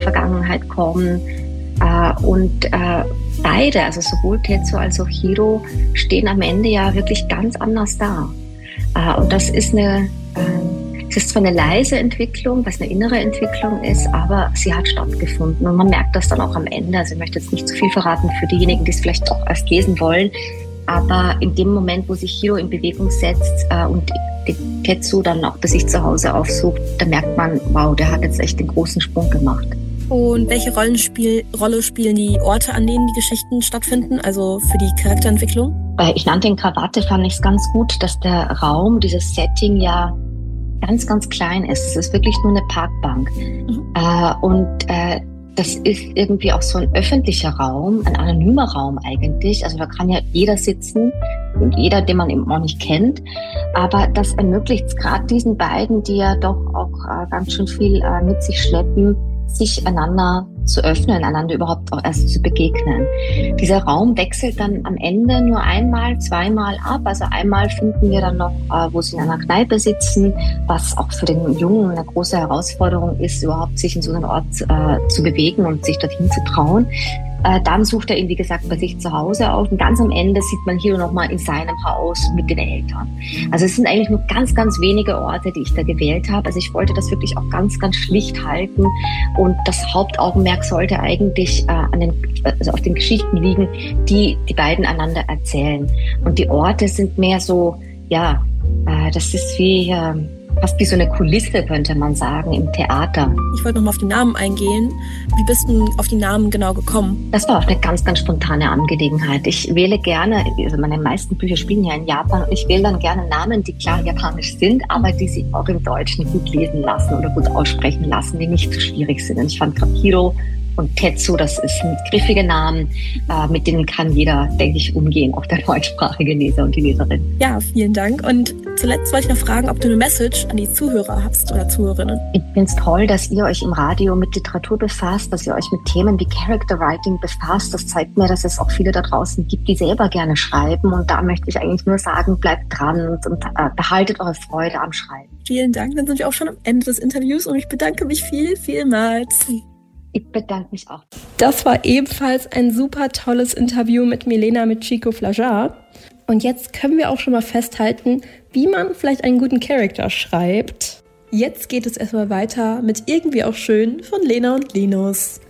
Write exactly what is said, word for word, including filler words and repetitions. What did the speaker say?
Vergangenheit kommen. Äh, und äh, beide, also sowohl Tetsuo als auch Hiro, stehen am Ende ja wirklich ganz anders da. Äh, und das ist eine, äh, es ist zwar eine leise Entwicklung, was eine innere Entwicklung ist, aber sie hat stattgefunden. Und man merkt das dann auch am Ende. Also ich möchte jetzt nicht zu viel verraten für diejenigen, die es vielleicht auch erst lesen wollen. Aber in dem Moment, wo sich Hiro in Bewegung setzt äh, und Tetsuo dann auch bei sich zu Hause aufsucht, da merkt man, wow, der hat jetzt echt den großen Sprung gemacht. Und welche Rollenspiel, Rolle spielen die Orte, an denen die Geschichten stattfinden, also für die Charakterentwicklung? Bei Ich nannte ihn Krawatte, fand ich es ganz gut, dass der Raum, dieses Setting ja ganz, ganz klein ist. Es ist wirklich nur eine Parkbank. Mhm. Äh, und äh, das ist irgendwie auch so ein öffentlicher Raum, ein anonymer Raum eigentlich. Also da kann ja jeder sitzen und jeder, den man eben auch nicht kennt. Aber das ermöglicht es gerade diesen beiden, die ja doch auch äh, ganz schön viel äh, mit sich schleppen, sich einander zu öffnen, einander überhaupt auch erst zu begegnen. Dieser Raum wechselt dann am Ende nur einmal, zweimal ab. Also einmal finden wir dann noch, äh, wo sie in einer Kneipe sitzen, was auch für den Jungen eine große Herausforderung ist, überhaupt sich in so einen Ort äh, zu bewegen und sich dorthin zu trauen. Äh, dann sucht er ihn, wie gesagt, bei sich zu Hause auf. Und ganz am Ende sieht man Hiro nochmal in seinem Haus mit den Eltern. Also es sind eigentlich nur ganz, ganz wenige Orte, die ich da gewählt habe. Also ich wollte das wirklich auch ganz, ganz schlicht halten. Und das Hauptaugenmerk sollte eigentlich äh, an den, also auf den Geschichten liegen, die die beiden einander erzählen. Und die Orte sind mehr so, ja, äh, das ist wie... Äh, fast wie so eine Kulisse, könnte man sagen, im Theater. Ich wollte nochmal auf die Namen eingehen. Wie bist du auf die Namen genau gekommen? Das war auch eine ganz, ganz spontane Angelegenheit. Ich wähle gerne, also meine meisten Bücher spielen ja in Japan, und ich wähle dann gerne Namen, die klar japanisch sind, aber die sich auch im Deutschen gut lesen lassen oder gut aussprechen lassen, die nicht zu schwierig sind. Und ich fand gerade Hiro und Tetsuo, das sind griffige Namen, äh, mit denen kann jeder, denke ich, umgehen, auch der deutschsprachige Leser und die Leserin. Ja, vielen Dank. Und zuletzt wollte ich noch fragen, ob du eine Message an die Zuhörer hast oder Zuhörerinnen. Ich finde es toll, dass ihr euch im Radio mit Literatur befasst, dass ihr euch mit Themen wie Character Writing befasst. Das zeigt mir, dass es auch viele da draußen gibt, die selber gerne schreiben. Und da möchte ich eigentlich nur sagen, bleibt dran und, und äh, behaltet eure Freude am Schreiben. Vielen Dank. Dann sind wir auch schon am Ende des Interviews und ich bedanke mich viel, vielmals. Ich bedanke mich auch. Das war ebenfalls ein super tolles Interview mit Milena Michiko Flajar. Und jetzt können wir auch schon mal festhalten, wie man vielleicht einen guten Charakter schreibt. Jetzt geht es erstmal weiter mit Irgendwie auch schön von Lena und Linus.